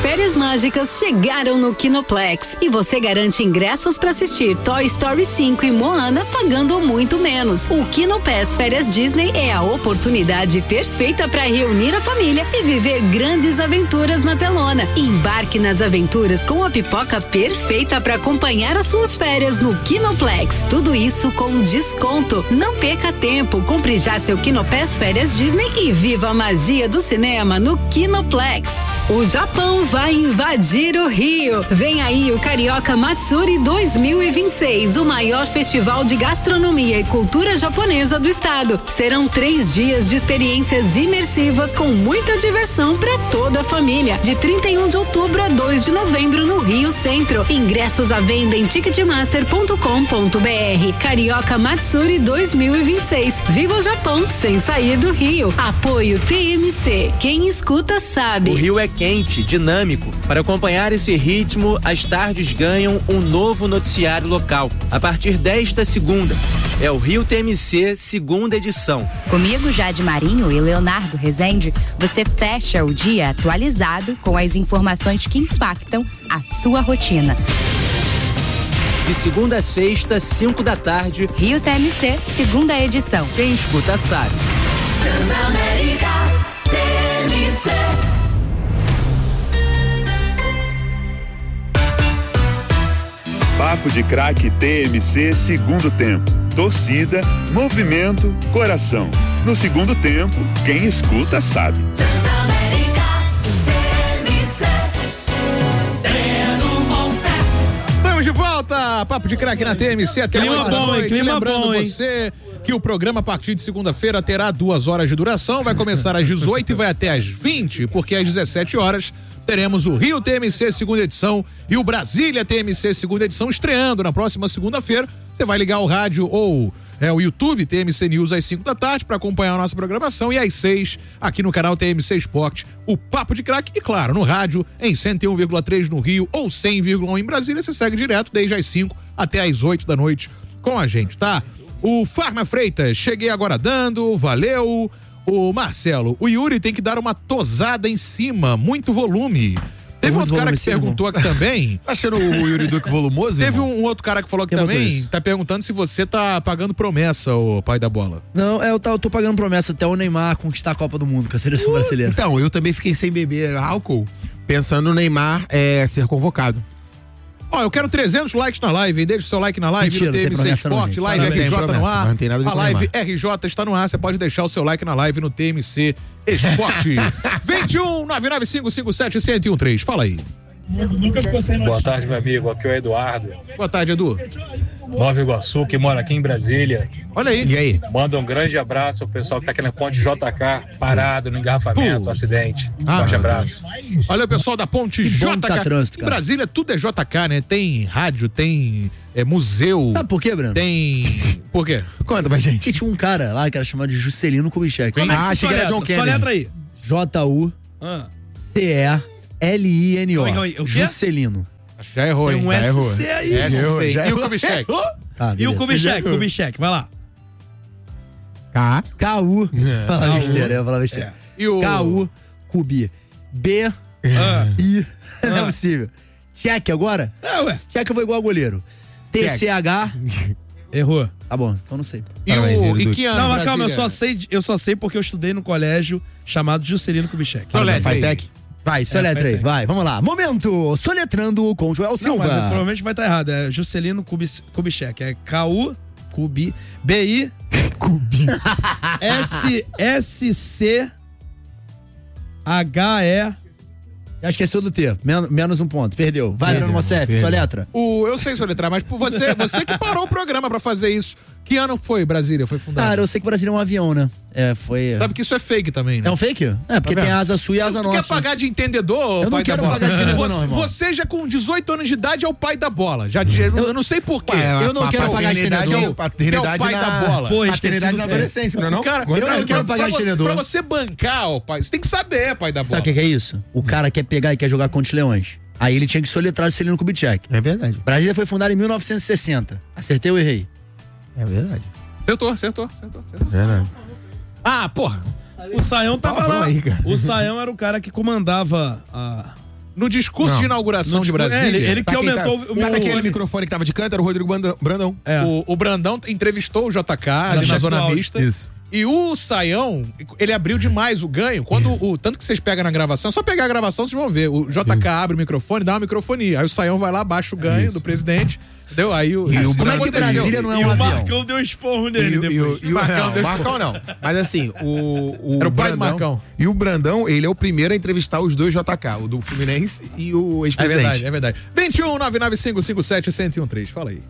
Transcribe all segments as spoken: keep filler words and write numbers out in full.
férias mágicas chegaram no Kinoplex e você garante ingressos para assistir Toy Story cinco e Moana pagando muito menos. O Kinopass Férias Disney é a oportunidade perfeita para reunir a família e viver grandes aventuras na telona. Embarque nas aventuras com a pipoca perfeita para acompanhar as suas férias no Kinoplex. Tudo isso com desconto. Não perca tempo, compre já seu Kinopass Férias Disney e viva a magia do cinema no Kinoplex. O Japão vai invadir o Rio. Vem aí o Carioca Matsuri dois mil e vinte e seis, o maior festival de gastronomia e cultura japonesa do estado. Serão três dias de experiências imersivas com muita diversão para toda a família. De trinta e um de outubro a dois de novembro no Rio Centro. Ingressos à venda em ticketmaster ponto com ponto br. Carioca Matsuri dois mil e vinte e seis. Viva o Japão sem sair do Rio. Apoio T M C. Quem escuta sabe. O Rio é quente, dinâmico. Para acompanhar esse ritmo, as tardes ganham um novo noticiário local. A partir desta segunda, é o Rio T M C, segunda edição. Comigo, Jade Marinho e Leonardo Rezende, você fecha o dia atualizado com as informações que impactam a sua rotina. De segunda a sexta, cinco da tarde, Rio T M C, segunda edição. Quem escuta sabe. Transamérica T M C. Papo de Craque T M C, segundo tempo. Torcida, movimento, coração. No segundo tempo, quem escuta sabe. Transamérica T M C. Estamos de volta, Papo de Craque na T M C até clima bom, hein? Clima Lembrando bom, hein? você que o programa a partir de segunda-feira terá duas horas de duração, vai começar às dezoito e vai até às vinte, porque às dezessete horas teremos o Rio T M C segunda edição e o Brasília T M C segunda edição estreando na próxima segunda-feira. Você vai ligar o rádio ou é, o YouTube T M C News às cinco da tarde para acompanhar a nossa programação e às seis aqui no canal T M C Esporte, o Papo de Craque e claro, no rádio em cento e um vírgula três no Rio ou cem vírgula um em Brasília, você segue direto desde as cinco até às oito da noite com a gente, tá? O Farma Freitas, cheguei agora dando, valeu. O Marcelo, o Yuri tem que dar uma tosada em cima, muito volume. Teve um outro cara que perguntou aqui também. Tá achando o Yuri Duque volumoso? Teve um, um outro cara que falou aqui também, tá perguntando se você tá pagando promessa, o pai da bola. Não, é, eu, tá, eu tô pagando promessa até o Neymar conquistar a Copa do Mundo com a seleção uh, brasileira. Então, eu também fiquei sem beber álcool, pensando no Neymar é, ser convocado. Ó, eu quero trezentos likes na live, hein? Deixa o seu like na live, Mentira, no T M C Esporte, não, live R J no ar. Não tem nada de a live R J está no ar, você pode deixar o seu like na live no T M C Esporte. vinte e um, nove nove cinco cinco sete, um zero um três, fala aí. Boa tarde, meu amigo. Aqui é o Eduardo. Boa tarde, Edu. Nova Iguaçu, que mora aqui em Brasília. Olha aí. E aí? Manda um grande abraço ao pessoal que tá aqui na ponte J K, parado no engarrafamento, Pô. acidente. Ah, Forte abraço. Olha o pessoal da ponte J K. Tá trânsito, em cara. Brasília tudo é J K, né? Tem rádio, tem é, museu. Sabe por quê, Breno? Tem... Por quê? Conta pra gente. Porque tinha um cara lá que era chamado de Juscelino Kubitschek. Como é que Ah, se achei que era soletra? John Kennedy. Soletra aí. J U Ah. C E L I N O. Calma aí, calma aí. O quê? Juscelino. Já errou, Tem hein? um Já errou. S C aí. S C. Já E o errou. Kubitschek? Tá, E o beleza. Kubitschek, Kubitschek, vai lá. K. K U. Fala K U. besteira, eu ia falar besteira. E o... K U Kubi. B Ah. I. Não é Ah. possível. Cheque agora? É, ué. Cheque eu vou igual goleiro. T C H. Errou. Tá bom, então não sei. E, o... e que ano, Não, mas calma, eu Brasília? só sei, eu só sei porque eu estudei no colégio chamado Juscelino Kubitschek. Fitec. Vai, soletra aí, vai, vamos lá. Momento, soletrando com Joel Não, Silva. mas provavelmente vai estar errado. É Juscelino Kubis- Kubitschek. É K U, Kubi, B I, Kubi. S, S, C, H, E. Já esqueceu do T, Men- menos um ponto, perdeu. Vai, Bruno Mossef, soletra. O, eu sei soletrar, mas por você, você que parou o programa pra fazer isso. Que ano foi Brasília? Foi fundado? Cara, eu sei que o Brasília é um avião, né? É, foi... Sabe que isso é fake também, né? É um fake? É, porque Tá tem vendo? asa sul e asa Tu norte. quer pagar de entendedor, Eu não pai quero da bola? pagar de entendedor, você, não, irmão. você já com dezoito anos de idade é o pai da bola. Já, eu, eu não sei porquê. Ué, Eu não a quero pagar de paternidade entendedor. é o- paternidade É o pai na- da bola. Pô, Paternidade esqueci na do- adolescência, não é não? Cara, Eu não quero pagar pra de você, entendedor. pra você bancar, ó, pai, você tem que saber, pai da bola. Sabe o que, que é isso? O cara quer pegar e quer jogar contra os leões. Aí ele tinha que soletrar o Juscelino Kubitschek. É verdade. Brasília foi fundada em mil novecentos e sessenta. Acertei ou errei? É verdade. Acertou, acertou, acertou. acertou. É verdade. Ah, porra. O Saião tava Fala lá. aí, cara. O Saião era o cara que comandava a, No discurso Não. de inauguração No de discurso- Brasília. é, ele- ele que Sabe quem aumentou tá- o Sabe aquele microfone. microfone que tava de canto? Era o Rodrigo Brandão- Brandão. É. O, o Brandão entrevistou o J K ali na chefe do Zona áudio. Mista. Isso. E o Saião, ele abriu demais o ganho. Quando o tanto que vocês pegam na gravação, é só pegar a gravação, vocês vão ver. O J K abre o microfone, dá uma microfonia. Aí o Saião vai lá, baixa o ganho Isso. do presidente. Entendeu? Aí o. E o Como é que Brandão- Brasília não é E um o avião? Marcão deu um esporro E, nele o- e, o- depois. e o Marcão não, deu- Marcão não. Mas assim, o, o Era o pai do Brandão- Marcão. E o Brandão, ele é o primeiro a entrevistar os dois J K, o do Fluminense e o É ex-presidente. verdade, é verdade. vinte e um, nove nove cinco cinco sete, um zero um três. Fala aí.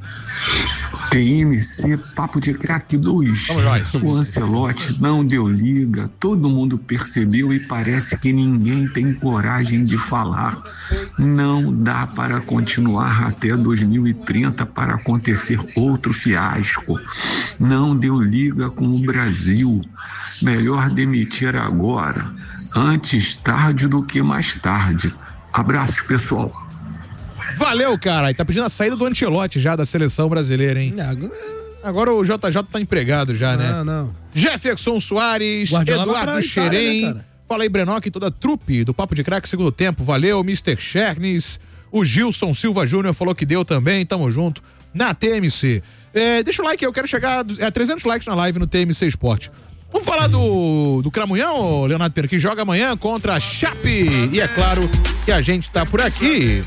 T M C Papo de Crack dois. Vamos, nós. O Ancelotti não deu liga, todo mundo percebeu e parece que ninguém tem coragem de falar. Não dá para continuar até dois mil e trinta para acontecer outro fiasco. Não deu liga com o Brasil. Melhor demitir agora, antes tarde do que mais tarde. Abraços, pessoal. Valeu, cara. E tá pedindo a saída do Ancelotti já da seleção brasileira, hein? Agora o J J tá empregado já, né? Não, não. Jefferson Soares, Guardiola vai Eduardo pra Itália, Xerém. né, cara? Fala aí, Brenock e toda a trupe do Papo de Crack segundo tempo. Valeu, mister Chernes. O Gilson Silva Júnior falou que deu também. Tamo junto na T M C. É, deixa o like, eu quero chegar a é, trezentos likes na live no T M C Esporte. Vamos falar do, do Cramunhão, ô, Leonardo Pera, que joga amanhã contra a Chape. E é claro que a gente tá por aqui.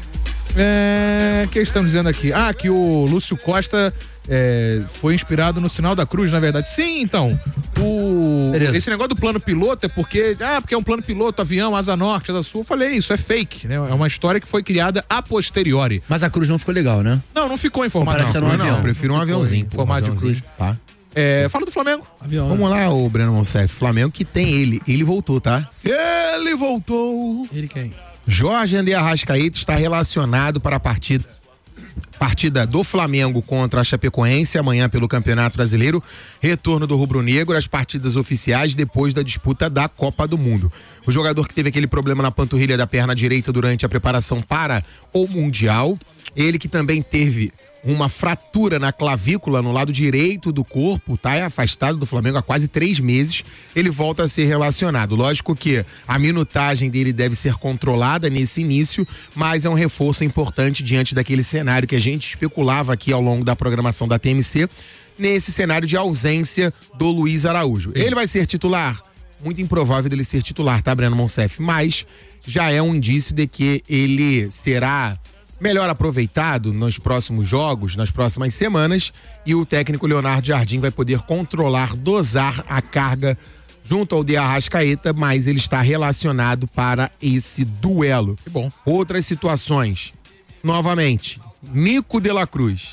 É, o que estão dizendo aqui? Ah, que o Lúcio Costa é, foi inspirado no sinal da cruz, na verdade. Sim, então. O, esse negócio do plano piloto é porque. Ah, porque é um plano piloto, avião, asa norte, asa sul. Eu falei, isso é fake, né? É uma história que foi criada a posteriori. Mas a cruz não ficou legal, né? Não, não ficou em formato Parecendo de um cruz. avião. Não, Prefiro um não ficou aviãozinho. em pô, formato um de cruz. aviãozinho, Tá? É, fala do Flamengo. Avião, né? Vamos lá, o Breno Monsef. Flamengo que tem ele. Ele voltou, tá? Ele voltou. Ele quem? Jorge André Arrascaeta está relacionado para a partida. Partida do Flamengo contra a Chapecoense amanhã pelo Campeonato Brasileiro. Retorno do rubro-negro às partidas oficiais depois da disputa da Copa do Mundo. O jogador que teve aquele problema na panturrilha da perna direita durante a preparação para o Mundial. Ele que também teve uma fratura na clavícula no lado direito do corpo, tá? É afastado do Flamengo há quase três meses. Ele volta a ser relacionado. Lógico que a minutagem dele deve ser controlada nesse início, mas é um reforço importante diante daquele cenário que a gente especulava aqui ao longo da programação da T M C, nesse cenário de ausência do Luiz Araújo. Ele vai ser titular? Muito improvável dele ser titular, tá, Breno Monsef? Mas já é um indício de que ele será melhor aproveitado nos próximos jogos, nas próximas semanas, e o técnico Leonardo Jardim vai poder controlar, dosar a carga junto ao de Arrascaeta, mas ele está relacionado para esse duelo. Que bom. Outras situações, novamente, Nico de la Cruz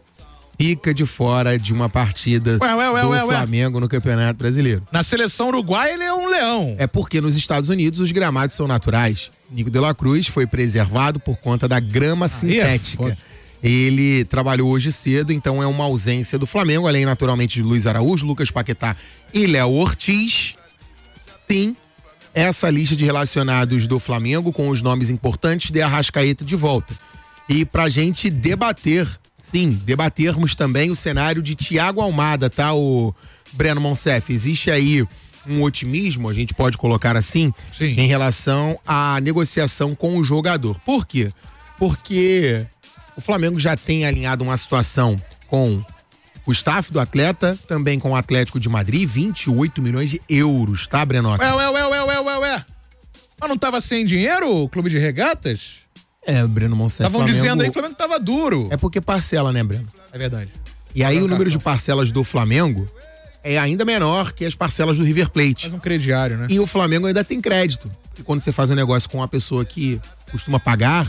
fica de fora de uma partida Ué, ué, ué, do ué, ué. Flamengo no Campeonato Brasileiro. Na seleção uruguaia ele é um leão. É porque nos Estados Unidos os gramados são naturais. Nico de la Cruz foi preservado por conta da grama sintética. foda. Ele trabalhou hoje cedo, então é uma ausência do Flamengo, além naturalmente de Luiz Araújo, Lucas Paquetá e Léo Ortiz. Tem essa lista de relacionados do Flamengo com os nomes importantes de Arrascaeta de volta. E pra gente debater, sim, debatermos também o cenário de Thiago Almada, tá, o Breno Monsef? Existe aí um otimismo, a gente pode colocar assim, Sim. em relação à negociação com o jogador. Por quê? Porque o Flamengo já tem alinhado uma situação com o staff do atleta, também com o Atlético de Madrid, vinte e oito milhões de euros, tá, Brenoca? Ué, ué, ué, ué, ué, ué, ué. Mas não tava sem dinheiro o clube de regatas? É, Breno Monsef. Estavam Flamengo- dizendo aí que o Flamengo tava duro. É porque parcela, né, Breno? É verdade. E aí Paga o número cartão. de parcelas do Flamengo é ainda menor que as parcelas do River Plate. Faz um crediário, né? E o Flamengo ainda tem crédito. E quando você faz um negócio com uma pessoa que costuma pagar,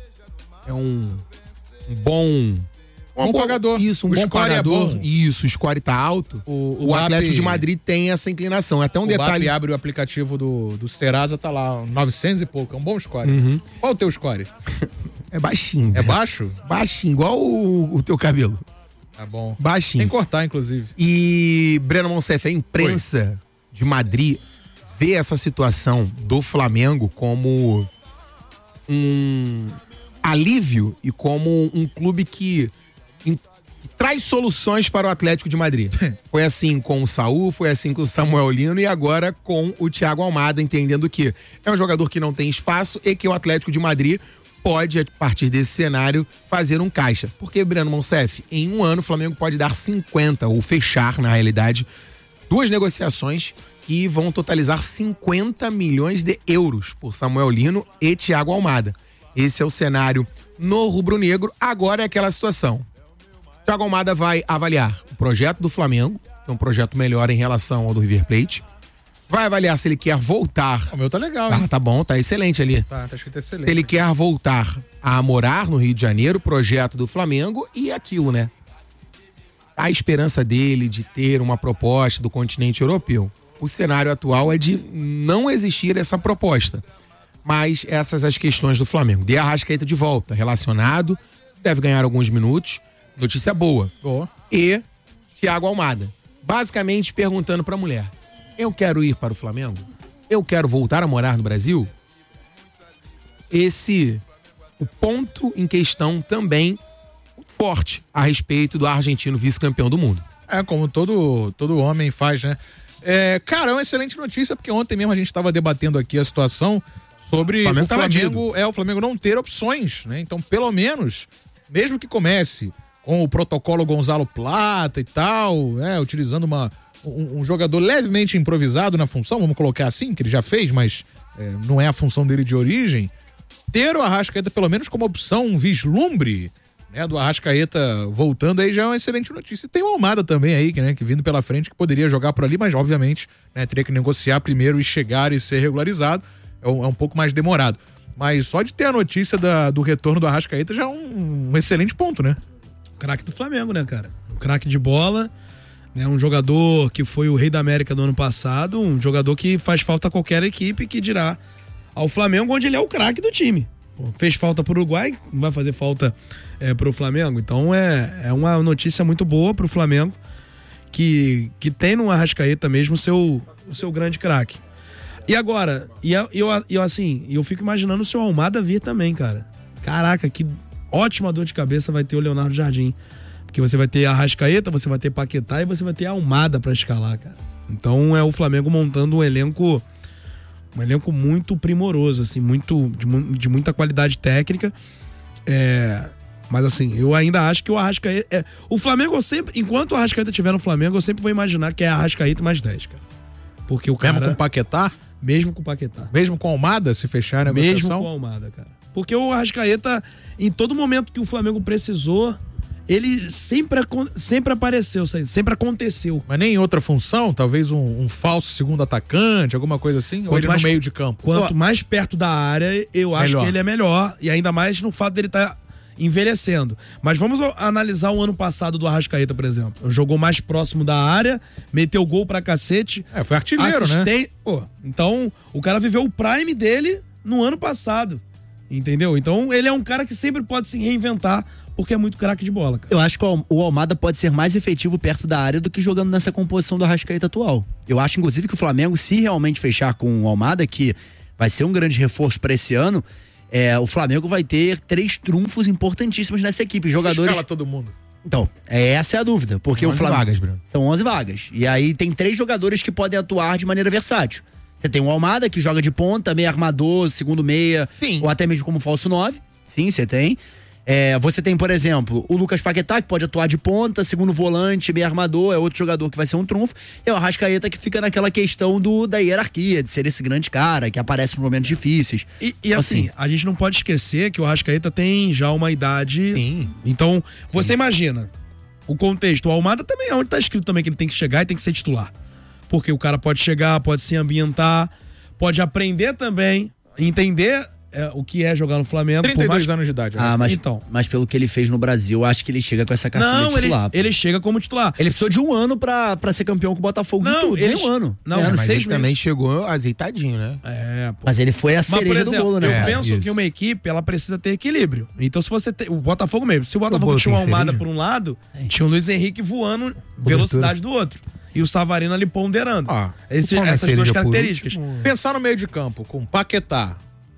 é um, um bom... Bom pagador. Isso, um O bom score é pagador. bom. Isso, o score tá alto. O, O, Atlético de Madrid tem essa inclinação. É até um o detalhe... B A P abre o aplicativo do, do Serasa, tá lá, novecentos e pouco. É um bom score. Uhum. Qual o teu score? É baixinho. É baixo? Baixinho, igual o, o teu cabelo. Tá bom. Baixinho. Tem que cortar, inclusive. E, Breno Monsef, a imprensa de Madrid vê essa situação do Flamengo como um alívio e como um clube que, em- traz soluções para o Atlético de Madrid. Foi assim com o Saúl, foi assim com o Samuel Lino e agora com o Thiago Almada, entendendo que é um jogador que não tem espaço e que o Atlético de Madrid pode, a partir desse cenário, fazer um caixa. Porque, Breno Monsef, em um ano o Flamengo pode dar cinquenta, ou fechar, na realidade, duas negociações que vão totalizar cinquenta milhões de euros por Samuel Lino e Thiago Almada. Esse é o cenário no rubro-negro. Agora é aquela situação. Thiago Almada vai avaliar o projeto do Flamengo, que é um projeto melhor em relação ao do River Plate. Vai avaliar se ele quer voltar. O meu tá legal, Ah, hein? tá bom, tá excelente ali. Tá, tá escrito excelente. Se ele quer voltar a morar no Rio de Janeiro, projeto do Flamengo e aquilo, né? A esperança dele de ter uma proposta do continente europeu. O cenário atual é de não existir essa proposta. Mas essas as questões do Flamengo. De Arrascaeta de volta, relacionado, deve ganhar alguns minutos. Notícia boa. Boa. E Thiago Almada. Basicamente perguntando pra mulher: eu quero ir para o Flamengo? Eu quero voltar a morar no Brasil? Esse o ponto em questão também forte a respeito do argentino vice-campeão do mundo. É, como todo, todo homem faz, né? É, cara, é uma excelente notícia, porque ontem mesmo a gente estava debatendo aqui a situação sobre o Flamengo tá Flamengo, é, o Flamengo não ter opções, né? Então, pelo menos, mesmo que comece com o protocolo Gonzalo Plata e tal, é, utilizando uma, um, um jogador levemente improvisado na função, vamos colocar assim, que ele já fez, mas é, não é a função dele de origem, ter o Arrascaeta pelo menos como opção, um vislumbre, né, do Arrascaeta voltando aí já é uma excelente notícia. E tem o Almada também aí, né, que vindo pela frente, que poderia jogar por ali, mas obviamente, né, teria que negociar primeiro e chegar e ser regularizado, é um, é um pouco mais demorado. Mas só de ter a notícia da, do retorno do Arrascaeta já é um, um excelente ponto, né? Craque do Flamengo, né, cara? Um craque de bola, né? Um jogador que foi o rei da América do ano passado, um jogador que faz falta a qualquer equipe, que dirá ao Flamengo, onde ele é o craque do time. Pô, fez falta pro Uruguai, não vai fazer falta é, pro Flamengo. Então é, é uma notícia muito boa pro Flamengo, que, que tem no Arrascaeta mesmo o seu, o seu grande craque. E agora, e eu, eu, eu assim, eu fico imaginando o seu Almada vir também, cara. Caraca, que ótima dor de cabeça vai ter o Leonardo Jardim. Porque você vai ter a Arrascaeta, você vai ter Paquetá e você vai ter a Almada pra escalar, cara. Então é o Flamengo montando um elenco, um elenco muito primoroso, assim, muito, de, de muita qualidade técnica. É, mas assim, eu ainda acho que o Arrascaeta... É, o Flamengo, eu sempre, enquanto o Arrascaeta estiver no Flamengo, eu sempre vou imaginar que é Arrascaeta mais dez, cara. Porque o cara... Mesmo com o Paquetá? Mesmo com o Paquetá. Mesmo com a Almada, se fechar a negociação? Mesmo com a Almada, cara. Porque o Arrascaeta, em todo momento que o Flamengo precisou, ele sempre, sempre apareceu, sempre aconteceu. Mas nem em outra função? Talvez um, um falso segundo atacante, alguma coisa assim? Quanto ou ele mais, no meio de campo? Quanto mais perto da área, eu acho melhor. que ele é melhor. E ainda mais no fato dele estar envelhecendo. Mas vamos analisar o ano passado do Arrascaeta, por exemplo. Jogou mais próximo da área, meteu gol pra cacete. É, foi artilheiro, assisten... né? Pô, então, o cara viveu o prime dele no ano passado. Entendeu? Então ele é um cara que sempre pode se reinventar, porque é muito craque de bola, cara. Eu acho que o Almada pode ser mais efetivo perto da área do que jogando nessa composição do Arrascaeta atual. Eu acho, inclusive, que o Flamengo, se realmente fechar com o Almada, que vai ser um grande reforço para esse ano, é, o Flamengo vai ter três trunfos importantíssimos nessa equipe. Jogadores... Escala todo mundo. Então, essa é a dúvida. Porque onze o Flamengo... vagas, Bruno. São onze vagas. E aí tem três jogadores que podem atuar de maneira versátil. Você tem o Almada, que joga de ponta, meio armador, segundo meia, Sim. ou até mesmo como falso nove. Sim, você tem. É, você tem, por exemplo, o Lucas Paquetá, que pode atuar de ponta, segundo volante, meio armador, é outro jogador que vai ser um trunfo. E o Arrascaeta, que fica naquela questão do, da hierarquia, de ser esse grande cara, que aparece nos momentos difíceis. E, e assim, assim, a gente não pode esquecer que o Arrascaeta tem já uma idade... Sim. Então, você Sim. imagina, o contexto, o Almada também é onde tá escrito também que ele tem que chegar e tem que ser titular. Porque o cara pode chegar, pode se ambientar, pode aprender também, entender é, o que é jogar no Flamengo. trinta e dois mais... anos de idade. Ah, mas, então. mas pelo que ele fez no Brasil, eu acho que ele chega com essa cartilha não, de titular. Não, ele, ele chega como titular. Ele precisou de um ano pra, pra ser campeão com o Botafogo. Não, de tudo. ele... um ano. Não, é, ano, mas seis ele meses. também chegou azeitadinho, né? É, pô. Mas ele foi a Mas, cereja por exemplo, do bolo, né? eu É, penso isso. que uma equipe, ela precisa ter equilíbrio. Então, se você tem... O Botafogo mesmo. Se o Botafogo bolo tinha uma tem Almada cereja? por um lado, tinha o Luiz Henrique voando velocidade do outro. E o Savarino ali ponderando. Ah, Esse, come essas duas cereja por características. Pensar no meio de campo com Paquetá,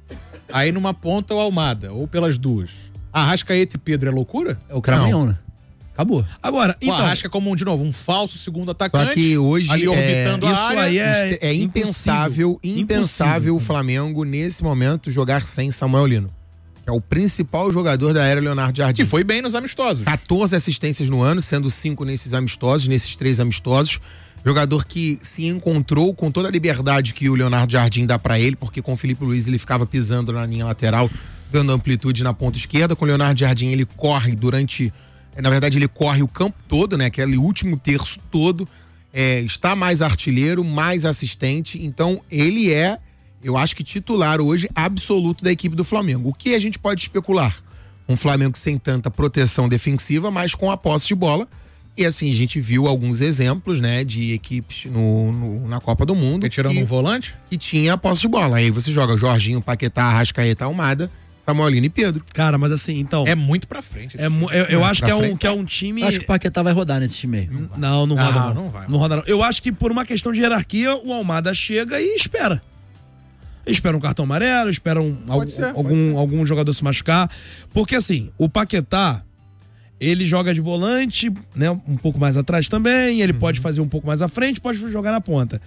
aí numa ponta o Almada, ou pelas duas. Arrascaeta e Pedro é loucura? É o Cramunhão, né? Acabou. Agora, O Arrasca como, de novo, um falso segundo atacante. Só que hoje ali é, orbitando a isso área. aí é, é impensável, impossível. impensável o Flamengo, nesse momento, jogar sem Samuel Lino. Que é o principal jogador da era Leonardo Jardim. Que foi bem nos amistosos. quatorze assistências no ano, sendo cinco nesses amistosos, nesses três amistosos. Jogador que se encontrou com toda a liberdade que o Leonardo Jardim dá pra ele, porque com o Felipe Luiz ele ficava pisando na linha lateral, dando amplitude na ponta esquerda. Com o Leonardo Jardim ele corre durante... Na verdade ele corre o campo todo, né? Aquele último terço todo. É, está mais artilheiro, mais assistente. Então ele é, eu acho que titular hoje absoluto da equipe do Flamengo. O que a gente pode especular? Um Flamengo sem tanta proteção defensiva, mas com a posse de bola. E assim, a gente viu alguns exemplos, né, de equipes no, no- na Copa do Mundo. Tirando que, um volante? Que tinha a posse de bola. Aí você joga Jorginho, Paquetá, Arrascaeta, Almada, Samuelino e Pedro. Cara, mas assim, então... É muito pra frente. É, mu- eu, eu acho Pra que é, um, frente. que é um time... Acho que o Paquetá vai rodar nesse time aí. Não, não Ah, roda não. não vai. Não roda não. Eu acho que por uma questão de hierarquia, o Almada chega e espera. Espera um cartão amarelo, espera um, algum, ser, pode algum, algum jogador se machucar. Porque assim, o Paquetá, ele joga de volante, né, um pouco mais atrás também, ele pode fazer um pouco mais à frente, pode jogar na ponta.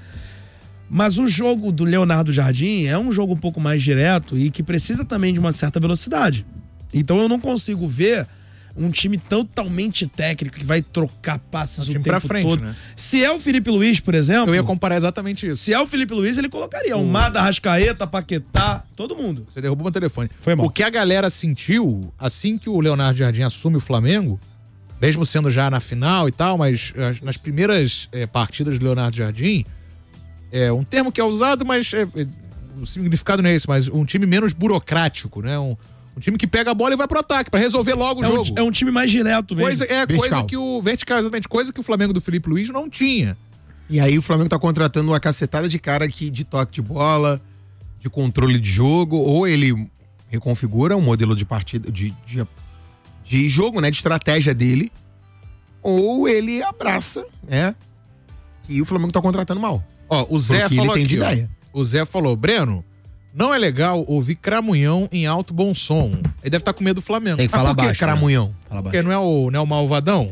Mas o jogo do Leonardo Jardim é um jogo um pouco mais direto e que precisa também de uma certa velocidade. Então eu não consigo ver um time totalmente técnico que vai trocar passes Um o time tempo pra frente, todo. né? Se é o Felipe Luiz, por exemplo... Eu ia comparar exatamente isso. Se é o Felipe Luiz, ele colocaria o Mada, Arrascaeta, Paquetá, todo mundo. Você derrubou meu telefone. Foi mal. O que a galera sentiu, assim que o Leonardo Jardim assume o Flamengo, mesmo sendo já na final e tal, mas eh, nas primeiras eh, partidas do Leonardo Jardim, é um termo que é usado, mas é, é, o significado não é esse, mas um time menos burocrático, né? Um, um time que pega a bola e vai pro ataque, pra resolver logo o É um, jogo. é um time mais direto mesmo. Coisa, é Vertical. coisa que o. Vertical, exatamente, coisa que o Flamengo do Felipe Luiz não tinha. E aí o Flamengo tá contratando uma cacetada de cara que de toque de bola, de controle de jogo, ou ele reconfigura um modelo de partida, de, de, de jogo, né? De estratégia dele, ou ele abraça, né? E o Flamengo tá contratando mal. Ó, o Zé Porque falou ele tem de aqui, ó. ideia. O Zé falou, Breno, não é legal ouvir cramunhão em alto bom som. Ele deve estar com medo do Flamengo. Tem que Mas falar por que baixo, né? cramunhão? Fala Porque baixo. não é o, não é o malvadão?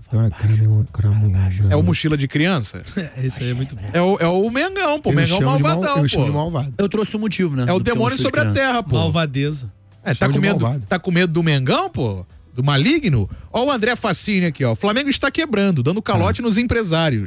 É o mochila de criança? Isso aí é muito bom. É o, é o Mengão, pô. Eu Mengão chamo de mal- malvadão, eu chamo de pô. malvado. Eu trouxe o motivo, né? É o do que eu demônio gostei de sobre a criança. terra, pô. Malvadeza. É, tá Chamo com, de medo, malvado. tá com medo do Mengão, pô? Do maligno? Ó o André Facini aqui, ó. O Flamengo está quebrando, dando calote Ah. nos empresários.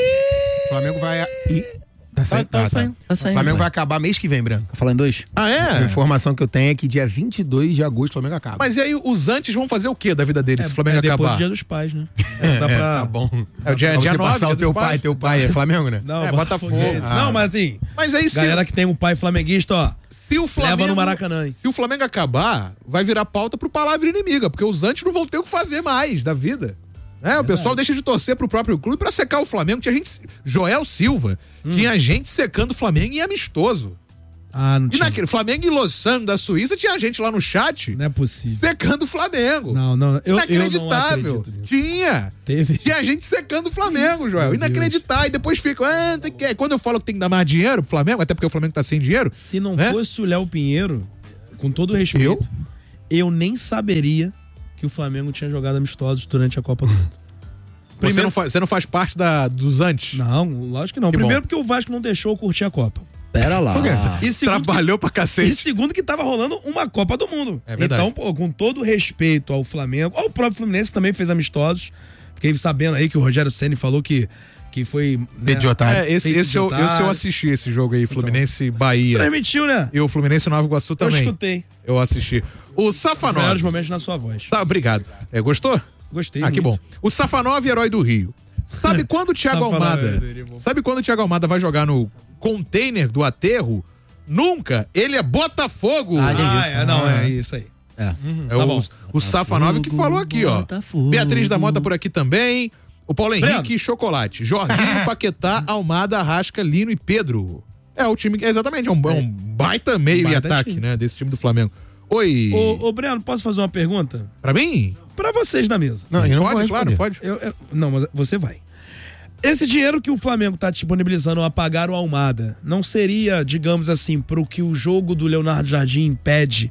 O Flamengo vai. Ih, tá saindo. tá ah, saindo. Tá O saindo, Flamengo vai. vai acabar mês que vem, Branco. Tá falando dois? Ah, A é? informação que eu tenho é que dia vinte e dois de agosto o Flamengo acaba. Mas e aí, os antes vão fazer o quê da vida deles se o Flamengo é depois acabar? do Dia dos Pais, né? É, dá pra... Tá bom. É o dia- Pra dia você nove, passar dia o teu dos pai, pais. teu pai é Flamengo, né? Não, É, Botafogo. Botafoguense. Ah. Não, mas assim, Mas aí, se, galera que tem um pai flamenguista, ó, se o Flamengo... leva no Maracanã, hein? Se o Flamengo acabar, vai virar pauta pro palavra inimiga, porque os antes não vão ter o que fazer mais da vida. Né? O pessoal deixa de torcer pro próprio clube pra secar o Flamengo. Tinha gente. Joel Silva. Hum. Tinha gente secando o Flamengo em amistoso. Ah, não E tinha. naquele Flamengo e Lausanne da Suíça tinha gente lá no chat Não é possível. secando o Flamengo. Não, não, eu, eu não Inacreditável. acredito nisso. Tinha. Teve. Tinha gente secando o Flamengo, Joel. Meu Inacreditável. E depois fica. Ah, não sei o quê. Quando eu falo que tem que dar mais dinheiro pro Flamengo, até porque o Flamengo tá sem dinheiro. Se não né? fosse o Léo Pinheiro, com todo respeito, eu? nem saberia que o Flamengo tinha jogado amistosos durante a Copa do Mundo. Você, não faz, você não faz parte da, dos antes? Não, lógico que não. Que Primeiro bom. porque o Vasco não deixou eu curtir a Copa. Pera lá. E segundo Trabalhou que, pra cacete. E segundo que tava rolando uma Copa do Mundo. É verdade. Então, pô, com todo respeito ao Flamengo, ao próprio Fluminense que também fez amistosos. Fiquei sabendo aí que o Rogério Ceni falou que, que foi... Né, De otário. É, esse, feito esse, de eu, otário. esse eu assisti esse jogo aí, Fluminense e Bahia. Transmitiu, né? E o Fluminense Nova Iguaçu Eu também. escutei. Eu assisti. O Os melhores Safanov. momentos na sua voz. Tá, obrigado. É, gostou? Gostei Ah, que bom. muito. O Safanov, herói do Rio. Sabe quando o Thiago Safanov, Almada... herói do Rio. Sabe quando o Thiago Almada vai jogar no container do aterro? Nunca. Ele é Botafogo. Ah, entendi. Ah, é, não, é isso aí. É. É Tá o, bom. o Safanov que falou aqui, ó. Botafogo. Beatriz da Mota por aqui também. O Paulo Henrique Breno. e Chocolate. Jorginho, Paquetá, Almada, Arrasca, Lino e Pedro. É o time que. Exatamente, é um, é um baita meio Baita e ataque, time. né? Desse time do Flamengo. Oi. Ô, ô, Breno, posso fazer uma pergunta? Pra mim? Pra vocês da mesa. Não, eu não pode, vou claro, responder. pode. Eu, eu- não, mas você vai. Esse dinheiro que o Flamengo tá disponibilizando a pagar o Almada, não seria, digamos assim, pro que o jogo do Leonardo Jardim impede,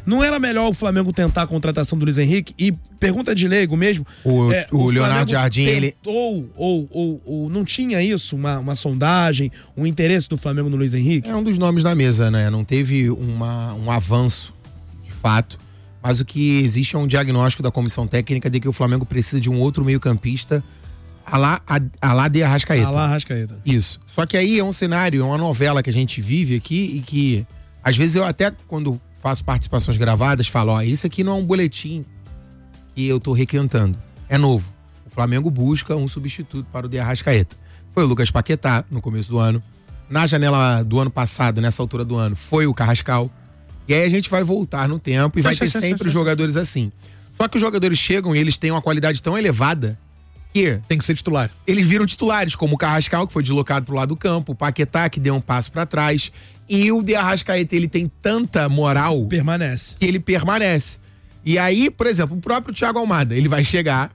Não era melhor o Flamengo tentar a contratação do Luiz Henrique? E pergunta de leigo mesmo. O, é, o, o Leonardo Flamengo Jardim, ele. Ou, ou, ou, ou não tinha isso, uma, uma sondagem, um interesse do Flamengo no Luiz Henrique? É um dos nomes na mesa, né? Não teve uma, um avanço, de fato. Mas o que existe é um diagnóstico da comissão técnica de que o Flamengo precisa de um outro meio-campista a lá, a, a lá de Arrascaeta. A lá Arrascaeta. Isso. Só que aí é um cenário, é uma novela que a gente vive aqui e que, às vezes, eu até, quando faço participações gravadas, falo, ó, isso aqui não é um boletim que eu tô requentando. É novo. O Flamengo busca um substituto para o de Arrascaeta. Foi o Lucas Paquetá, no começo do ano. Na janela do ano passado, nessa altura do ano, foi o Carrascal. E aí a gente vai voltar no tempo e vai ter sempre jogadores assim. Só que os jogadores chegam e eles têm uma qualidade tão elevada que tem que ser titular. Eles viram titulares, como o Carrascal, que foi deslocado pro lado do campo, o Paquetá, que deu um passo para trás. E o de Arrascaeta, ele tem tanta moral... Permanece. Que ele permanece. E aí, por exemplo, o próprio Thiago Almada, ele vai chegar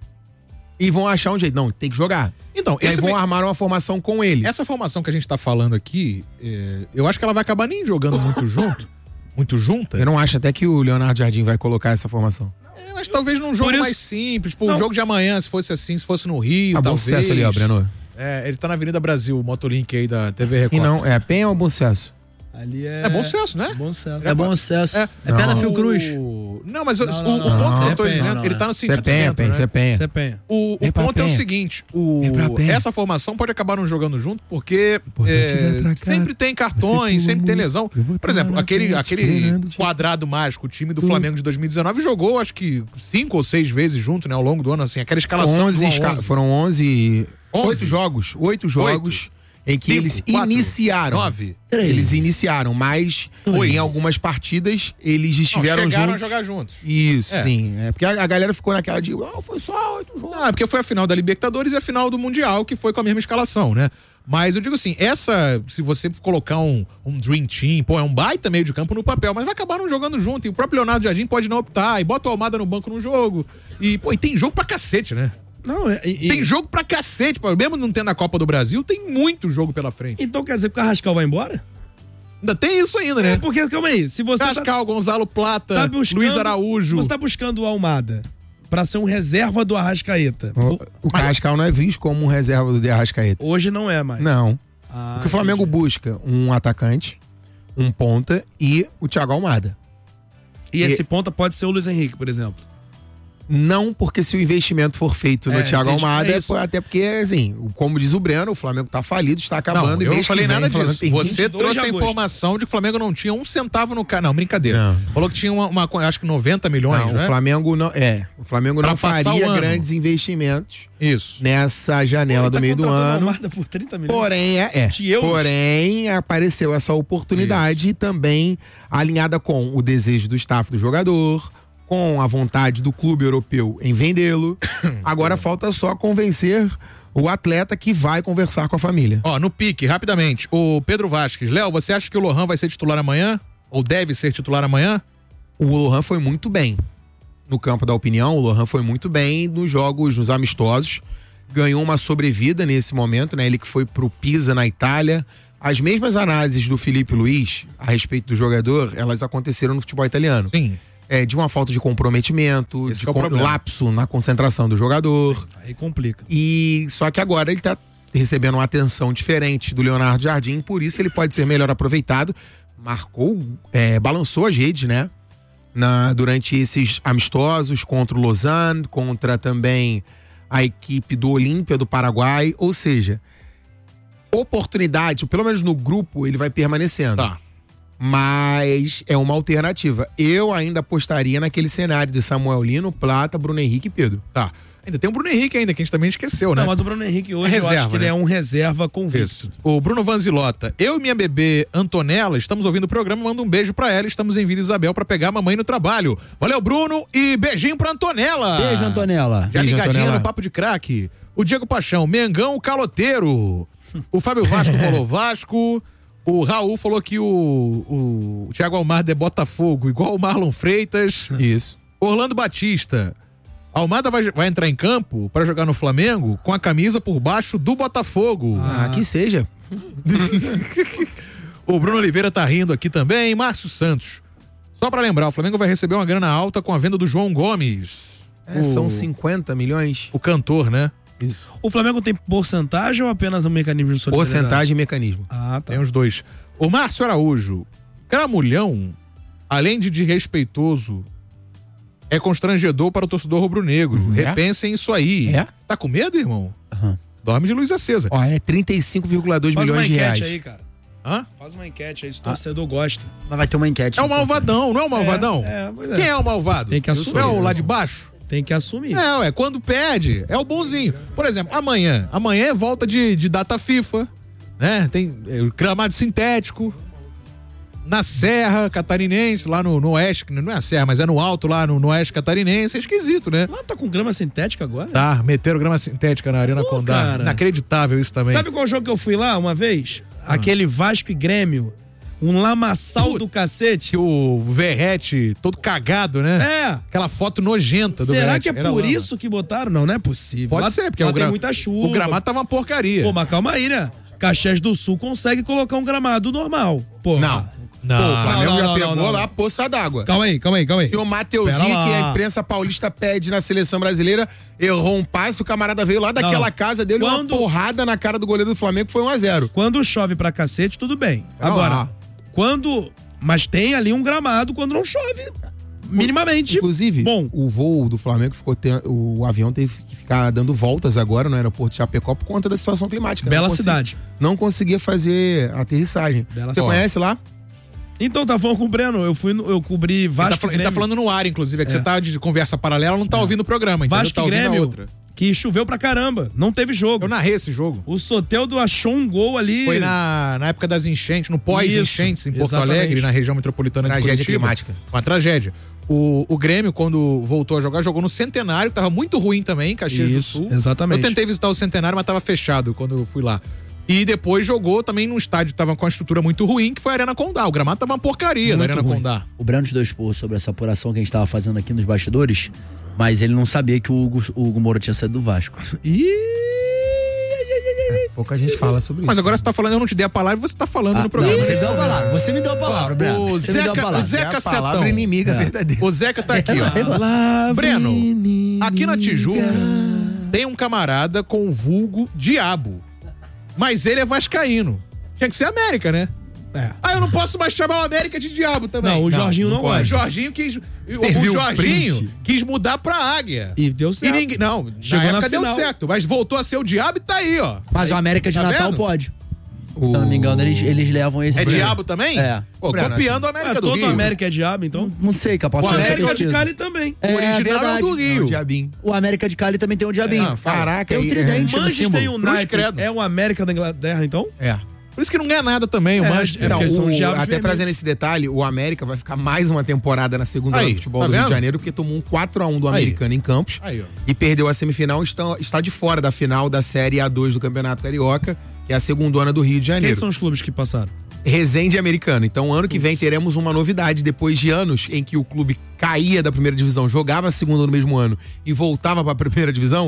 e vão achar um jeito. Não, tem que jogar. Então, e aí vão me... armar uma formação com ele. Essa formação que a gente tá falando aqui, é... eu acho que ela vai acabar nem jogando muito junto. Muito junta? Eu não acho até que o Leonardo Jardim vai colocar essa formação. É, mas talvez num jogo isso... mais simples. Pô, o jogo de amanhã, se fosse assim, se fosse no Rio, ah, talvez. Bom Sucesso ali, ó, Breno. É, ele tá na Avenida Brasil, o Motolink aí da T V Record. E não, é Penha ou Bom Sucesso? Ali é... É Bom Sucesso, né? Bom Sucesso. É Bom Sucesso. É, é pé da Fiocruz. Não, mas não, o, não, o, não, o ponto não, que não, eu tô é dizendo, Penha, não, ele tá no sentido Você é Penha, Penha, você é Penha. Você é Penha. O, o ponto é o seguinte, o, essa formação pode acabar não jogando junto porque é, sempre tem cartões, sempre tem lesão. Por exemplo, aquele, aquele quadrado mágico, o time do Flamengo de dois mil e dezenove jogou acho que cinco ou seis vezes junto, né, ao longo do ano, assim, aquela escalação. onze, esca... Foram onze, onze, oito jogos, oito jogos. Oito. Em que Cinco, eles quatro, iniciaram. Nove. Eles iniciaram, mas Oito. Em algumas partidas eles estiveram não, chegaram juntos. a jogar juntos. Isso, é. sim. É porque a, a galera ficou naquela de, oh, foi só oito jogos. Não, é porque foi a final da Libertadores e a final do Mundial, que foi com a mesma escalação, né? Mas eu digo assim, essa, se você colocar um, um Dream Team, pô, é um baita meio de campo no papel, mas vai acabar não jogando junto. E o próprio Leonardo Jardim pode não optar, e bota o Almada no banco no jogo. E, pô, e tem jogo pra cacete, né? Não, e, tem jogo pra cacete, pô. Mesmo não tendo a Copa do Brasil, tem muito jogo pela frente. Então quer dizer que o Carrascal vai embora? Ainda tem isso ainda, né? É porque, calma aí, se você Carrascal, tá, Gonzalo Plata, tá buscando, Luiz Araújo. Você tá buscando o Almada pra ser um reserva do Arrascaeta. O, o Carrascal não é visto como um reserva do de Arrascaeta. Hoje não é mais. Não. Ah, Porque o Flamengo entendi. busca um atacante, um ponta e o Thiago Almada. E, e esse ponta pode ser o Luiz Henrique, por exemplo? Não, porque se o investimento for feito no é, Thiago entendi, Almada, é é até porque, assim, como diz o Breno, o Flamengo tá falido, está acabando. Não, e eu mês não falei que vem, nada disso. Tem Você trouxe a informação de que o Flamengo não tinha um centavo no canal. Não, brincadeira. Não. Falou que tinha uma, uma, acho que noventa milhões, não, né? O Flamengo não, é, o Flamengo pra não faria grandes investimentos. Isso. Nessa janela Pô, do meio tá do ano. Por trinta milhões. Porém, é, é. Porém, apareceu essa oportunidade Isso. também alinhada com o desejo do staff do jogador, com a vontade do clube europeu em vendê-lo. Agora falta só convencer o atleta que vai conversar com a família. Ó, no pique, rapidamente, o Pedro Vasquez. Léo, você acha que o Lohan vai ser titular amanhã? Ou deve ser titular amanhã? O Lohan foi muito bem. No campo da opinião, o Lohan foi muito bem nos jogos, nos amistosos. Ganhou uma sobrevida nesse momento, né? Ele que foi pro Pisa na Itália. As mesmas análises do Felipe Luiz a respeito do jogador, elas aconteceram no futebol italiano. Sim. É, de uma falta de comprometimento, Esse de é con- lapso na concentração do jogador. Aí complica. E só que agora ele tá recebendo uma atenção diferente do Leonardo Jardim, por isso ele pode ser melhor aproveitado. Marcou, é, balançou as redes, né? Na, durante esses amistosos contra o Lausanne, contra também a equipe do Olímpia do Paraguai. Ou seja, oportunidade, pelo menos no grupo, ele vai permanecendo. Tá. Mas é uma alternativa. Eu ainda apostaria naquele cenário de Samuel Lino, Plata, Bruno Henrique e Pedro. Tá. Ainda tem o Bruno Henrique ainda, que a gente também esqueceu, né? Não, mas o Bruno Henrique hoje é reserva, eu acho que né? ele é um reserva convicto. Isso. O Bruno Vanzilota. Eu e minha bebê Antonella estamos ouvindo o programa, manda um beijo pra ela. Estamos em Vila Isabel pra pegar a mamãe no trabalho. Valeu, Bruno, e beijinho pra Antonella. Beijo, Antonella. Já Beijo, ligadinha Antonella. no Papo de Craque. O Diego Paixão, Mengão Caloteiro. O Fábio Vasco falou Vasco. O Raul falou que o, o, o Thiago Almada é Botafogo, igual o Marlon Freitas. Isso. Orlando Batista. Almada vai, vai entrar em campo para jogar no Flamengo com a camisa por baixo do Botafogo. Ah, que seja. O Bruno Oliveira tá rindo aqui também. Márcio Santos. Só pra lembrar, o Flamengo vai receber uma grana alta com a venda do João Gomes. É, o, são cinquenta milhões. O cantor, né? Isso. O Flamengo tem porcentagem ou apenas um mecanismo de solidariedade? Porcentagem e mecanismo. Ah, tá. Tem os dois. O Márcio Araújo, Cramulhão, além de desrespeitoso, é constrangedor para o torcedor rubro-negro. Uhum. Repensem isso aí. É? Tá com medo, irmão? Uhum. Dorme de luz acesa. Ó, é trinta e cinco vírgula dois Faz milhões uma de enquete reais. aí, cara. Hã? Faz uma enquete aí, se o torcedor gosta. Mas vai ter uma enquete. É o malvadão, não é o malvadão? É, é, pois é. Quem é o malvado? Tem que assumir. É o lá de baixo? Tem que assumir. É, ué, quando pede, é o bonzinho. Por exemplo, amanhã. Amanhã é volta de, de data FIFA, né? Tem é, gramado sintético. Na Serra Catarinense, lá no, no Oeste, não é a Serra, mas é no alto lá no, no Oeste Catarinense, é esquisito, né? Lá tá com grama sintética agora? Tá, meteram grama sintética na Arena Pô, Condá. cara. Inacreditável isso também. Sabe qual jogo que eu fui lá uma vez? Ah. Aquele Vasco e Grêmio. Um lamaçal Puta, do cacete. Que o Verrete todo cagado, né? É. Aquela foto nojenta do Será Verrete. que é Era por lama. isso que botaram? Não, não é possível. Pode lá, ser, porque lá o, tem gra... muita chuva. o gramado tava uma porcaria. Pô, mas calma aí, né? Caxias do Sul consegue colocar um gramado normal. Pô, Não. Não, Pô, o Flamengo não, já não, pegou não, não. lá a poça d'água. Calma aí, calma aí, calma aí. O senhor Mateuzinho, Pera lá. que a imprensa paulista pede na seleção brasileira, errou um passe, o camarada veio lá daquela Não. casa, deu Quando- uma porrada na cara do goleiro do Flamengo, que foi um a zero. Quando chove pra cacete, tudo bem. Tá Agora, lá. quando... Mas tem ali um gramado quando não chove. Minimamente. Inclusive, Bom. o voo do Flamengo ficou te... o avião teve que ficar dando voltas agora no aeroporto de Chapecó por conta da situação climática. Bela Não consegui- cidade. Não conseguia fazer a aterrissagem. Bela Você cidade. conhece lá? Então, tá falando com o Breno. Eu fui no, eu cobri Ele Vasco tá, e fal- ele tá Grêmio. falando no ar, inclusive, é que É. você tá de conversa paralela, não tá ouvindo o programa, entendeu? Vasco Tá e ouvindo a Grêmio, outra. que choveu pra caramba. Não teve jogo. Eu narrei esse jogo. O Soteldo achou um gol ali. Foi na, na época das enchentes, no pós-enchentes, em Isso, Porto exatamente. Alegre, na região metropolitana de Tragédia Curitiba. climática. Uma tragédia. O, o Grêmio, quando voltou a jogar, jogou no Centenário, que tava muito ruim também, em Caxias Isso, do Sul. exatamente. Eu tentei visitar o Centenário, mas tava fechado quando eu fui lá. E depois jogou também num estádio que tava com uma estrutura muito ruim, que foi a Arena Condá. O gramado tava uma porcaria da Muito Arena ruim. Condá. O Breno te deu expor sobre essa apuração que a gente tava fazendo aqui nos bastidores, mas ele não sabia que o Hugo, o Hugo Moura tinha saído do Vasco. Ih, Pouca gente fala sobre Mas isso. agora você tá falando, eu não te dei a palavra e você tá falando Ah, no programa. não, você me deu a palavra. Você me deu a palavra, Breno. O Você me deu a Zeca, palavra. Zeca É a Setão. palavra inimiga É. verdadeira. O Zeca tá aqui, ó. Breno, aqui na Tijuca tem um camarada com o vulgo Diabo. Mas ele é vascaíno. Tinha que ser América, né? É. Ah, eu não posso mais chamar o América de Diabo também. Não, o Jorginho não O gosta. Jorginho quis. O Serviu o Jorginho print. quis mudar pra Águia. E deu E certo. ninguém. Não, Chegou na na época deu final. certo, mas voltou a ser o Diabo e tá aí, ó. Mas o América de Tá Natal vendo? pode. Se eu não me engano, eles, eles levam esse. É Diabo também? É. Pô, Breno, copiando o Ah, América do todo Rio. América é diabo, então? Não sei, capaz O de América América de Cali também. É, O original é o do verdade. Rio. Não, Diabinho. O América de Cali também tem um diabinho. Ah, fala. Caraca, Tem um aí, tridente no Manchester símbolo. United credo. é o América da Inglaterra, então? É. Por isso que não ganha nada também, o É, Manchester. é Então, porque são o- diabos até vermelhos. trazendo esse detalhe, o América vai ficar mais uma temporada na segunda Aí, do futebol tá do Rio vendo? de Janeiro, porque tomou um quatro a um do Aí. Americano em Campos Aí, ó. e perdeu a semifinal, está, está de fora da final da Série A dois do Campeonato Carioca, que é a segundona do Rio de Quem Janeiro. são os clubes que passaram? Resende e Americano. Então, ano que vem teremos uma novidade, depois de anos em que o clube caía da primeira divisão, jogava a segunda no mesmo ano e voltava para a primeira divisão.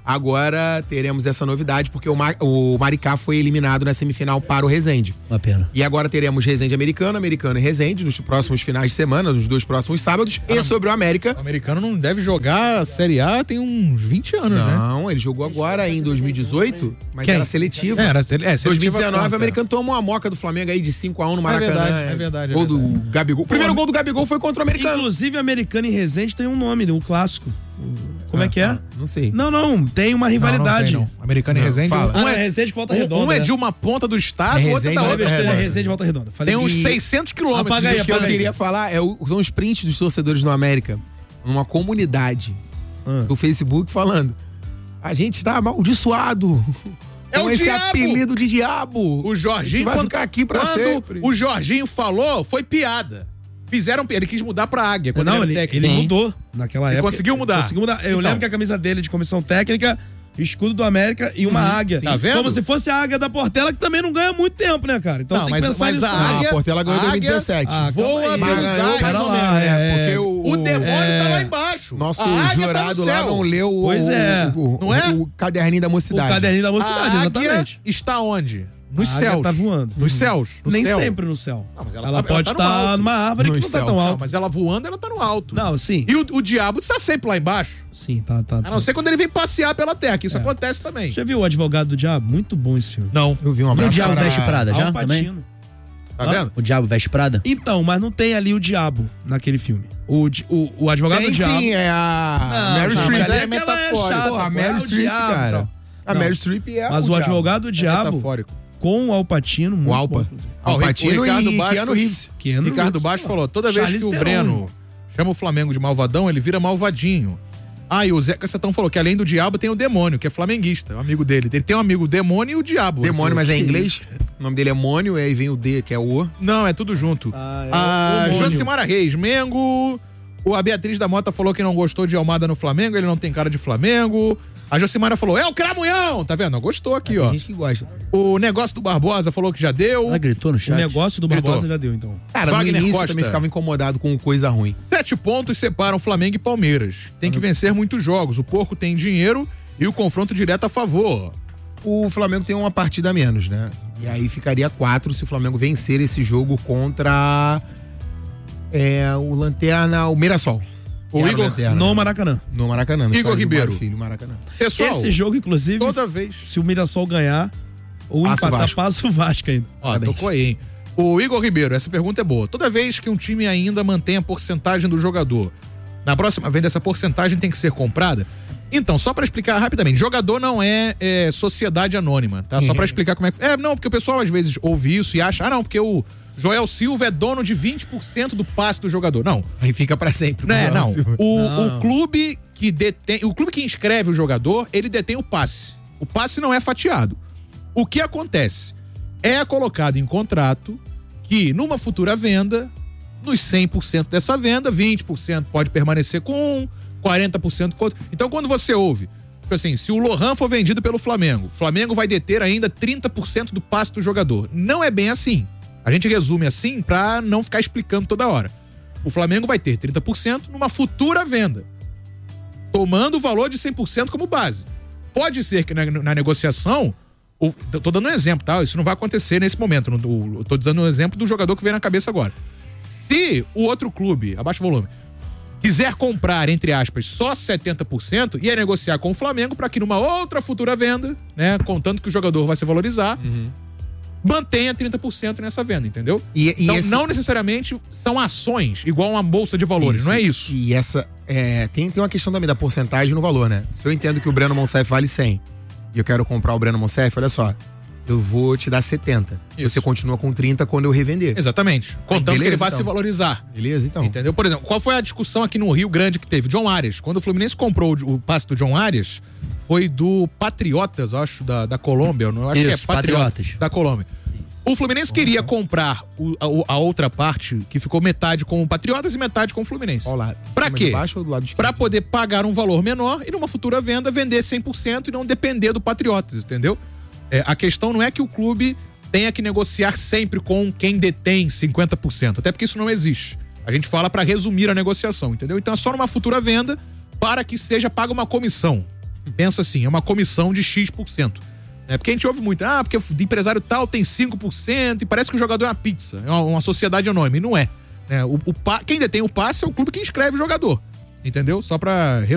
Agora teremos essa novidade, porque o, Mar- o Maricá foi eliminado na semifinal para o Resende. Uma pena. E agora teremos Resende Americano, Americano e Resende nos próximos finais de semana, nos dois próximos sábados. E sobre o América. O americano não deve jogar a Série A tem uns vinte anos, né? Não, ele jogou agora em dois mil e dezoito, mas Quem? era seletivo. É, era sele- é, seletiva dois mil e dezenove, conta. o Americano tomou uma moca do Flamengo aí de cinco a um no É Maracanã. verdade, é verdade, é Gol do verdade. Gabigol. O primeiro Pô, gol do Gabigol foi contra o Americano. Inclusive, Americano e Resende tem um nome, o clássico. Como é que é? Ah, Não sei. Não, não, tem uma Não, rivalidade. não tem, não. Americano e Não, Resende. fala. Um Um é é, Resende com Volta um, Redonda. um é né? de uma ponta do estado, É o outro é Resende, da não é outra. Besteira, Redonda. Resende Volta Redonda. Falei Tem uns que- seiscentos quilômetros. Apaga aí, de O que eu apaga aí. queria falar é o- são os prints dos torcedores do América numa comunidade Ah. do Facebook falando: a gente tá amaldiçoado É com o esse diabo! apelido de diabo. O Jorginho, vai quando, ficar aqui pra quando sempre. o Jorginho falou, foi piada. Fizeram, ele quis mudar pra Águia quando Não, ele ele, era técnico. ele mudou naquela Ele época. conseguiu mudar. Conseguiu mudar. Eu Então. lembro que a camisa dele de comissão técnica, escudo do América e uma águia. Tá vendo? Como se fosse a águia da Portela, que também não ganha muito tempo, né, cara? Então Não, tem mas- que pensar mas nisso. a também. Ah, Águia- a Portela ganhou em Águia- dois mil e dezessete. Ah, Voa calma aí. pelos Mas ares. ganhou mais ou menos, né? É. Porque o, O demônio É. tá lá embaixo. nosso A águia jurado tá no lá céu. não leu o, Pois é. o, o- Não é? o caderninho da O mocidade. caderninho da A mocidade, águia exatamente. está onde? Nos a águia céus. tá voando. Nos céus. No Nem céu. sempre no céu. Não, mas ela, ela tá- pode ela tá no estar alto. numa árvore que Nos não tá céus. tão Não, alto. mas ela voando, ela tá no alto. Não, sim. E o, o diabo está sempre lá embaixo. Sim, tá, tá. A não ser quando ele vem passear pela terra, que isso É. acontece também. Já viu O Advogado do Diabo? Muito bom esse filme. Não. Eu vi um E o abraço Diabo para- Veste Prada, já Al também? Pacino. Tá Hã? vendo? O Diabo Veste Prada? Então, mas não tem ali o diabo naquele filme. O, di- o, o Advogado Tem do Diabo. sim, é a Não, Meryl não, Streep. mas É é que ela é metafórico. chata, Pô, a pô, Meryl é o Streep, diabo, cara. então. A Não. Meryl Streep é Mas o, diabo. Advogado do É Diabo metafórico. com o Al Pacino, muito O Alpa. bom, inclusive. Al Pacino O Ricardo e Bastos- Keanu Reeves. Keanu Ricardo Reeves, Bastos pô. falou, toda vez Charlize que o Theron. Breno chama o Flamengo de malvadão, ele vira malvadinho. Ah, e o Zeca Setão falou que além do diabo tem o demônio, que é flamenguista, o amigo dele. Ele tem um amigo demônio e o diabo. Demônio, mas é em Que inglês. O nome dele é Mônio, e aí vem o D, que é o. Não, é tudo junto. Ah, é a o demônio. Josimara Reis, Mengo. O, a Beatriz da Mota falou que não gostou de Almada no Flamengo, ele não tem cara de Flamengo. A Josimara falou, é o Cramunhão! Tá vendo? Gostou aqui, ó. Tem gente que gosta. O negócio do Barbosa falou que já deu. Ela gritou no O chat. negócio do Gritou. Barbosa já deu, então. Cara, Wagner no início Costa. eu também ficava incomodado com coisa ruim. Sete pontos separam Flamengo e Palmeiras. Tem que vencer muitos jogos. O Porco tem dinheiro e o confronto direto a favor. O Flamengo tem uma partida a menos, né? E aí ficaria quatro se o Flamengo vencer esse jogo contra é, o Lanterna, o Mirassol. O Era Igor Lanterna, No né? Maracanã. No Maracanã. no Igor estádio do Ribeiro. Mário Filho, Maracanã. Pessoal, Esse jogo, inclusive, toda vez. se o Mirassol ganhar, ou Passa o empatar, Vasco. passa o Vasco ainda. Ó, Parabéns. tocou aí, hein? O Igor Ribeiro, essa pergunta é boa. Toda vez que um time ainda mantém a porcentagem do jogador, na próxima venda essa porcentagem tem que ser comprada? Então, só pra explicar rapidamente, jogador não é, é, sociedade anônima, tá? Só pra explicar como é que... É, não, porque o pessoal às vezes ouve isso e acha, ah não, porque o Joel Silva é dono de vinte por cento do passe do jogador. Não, Aí fica pra sempre. não é, não. O, Não. o clube que detém, o clube que inscreve o jogador, ele detém o passe. O passe não é fatiado. O que acontece? É colocado em contrato que numa futura venda, nos cem por cento dessa venda, vinte por cento pode permanecer com um, quarenta por cento com outro. Então quando você ouve, tipo assim, se o Lohan for vendido pelo Flamengo, o Flamengo vai deter ainda trinta por cento do passe do jogador. Não é bem assim. A gente resume assim pra não ficar explicando toda hora. O Flamengo vai ter trinta por cento numa futura venda, tomando o valor de cem por cento como base. Pode ser que na, na negociação, o, tô dando um exemplo, tá? Isso não vai acontecer nesse momento. Não, o- eu tô dando um exemplo do jogador que vem na cabeça agora. Se o outro clube, abaixa o volume, quiser comprar, entre aspas, só setenta por cento, ia negociar com o Flamengo para que numa outra futura venda, né, contando que o jogador vai se valorizar, mantenha trinta por cento nessa venda, entendeu? E, e Então, esse- não necessariamente são ações, igual uma bolsa de valores, Isso. não é isso. E essa. É, tem, tem uma questão também da porcentagem no valor, né? Se eu entendo que o Breno Monsef vale cem e eu quero comprar o Breno Monsef, olha só. Eu vou te dar setenta. Isso. Você continua com trinta quando eu revender. Exatamente. Contando que ele beleza, vai então. se valorizar. Beleza, então. Entendeu? Por exemplo, qual foi a discussão aqui no Rio Grande que teve? John Arias. Quando o Fluminense comprou o, o passe do John Arias, foi do Patriotas, eu acho, da, da Colômbia. Eu não acho que é Isso, Patriotas, Patriotas. da Colômbia. O Fluminense queria comprar o- a, a outra parte, que ficou metade com o Patriotas e metade com o Fluminense. Olha lá. Pra cima quê? de baixo ou do lado esquerdo? Pra poder pagar um valor menor e numa futura venda vender cem por cento e não depender do Patriotas, entendeu? É, a questão não é que o clube tenha que negociar sempre com quem detém cinquenta por cento, até porque isso não existe. A gente fala pra resumir a negociação, entendeu? Então é só numa futura venda para que seja paga uma comissão. Pensa assim, é uma comissão de X por cento. É porque a gente ouve muito, ah, porque o empresário tal tem cinco por cento e parece que o jogador é uma pizza, é uma, uma sociedade anônima, e não é. É, o, o pa- quem detém o passe é o clube que inscreve o jogador, entendeu? Só pra